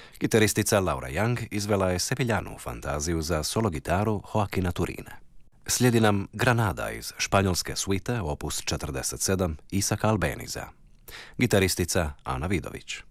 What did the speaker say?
Gitaristica Laura Young izvela je seviljanu fantaziju za solo gitaru Joaquina Turina. Slijedi nam Granada iz španjolske suite opus 47 Isaka Albeniza. Gitaristica Ana Vidović.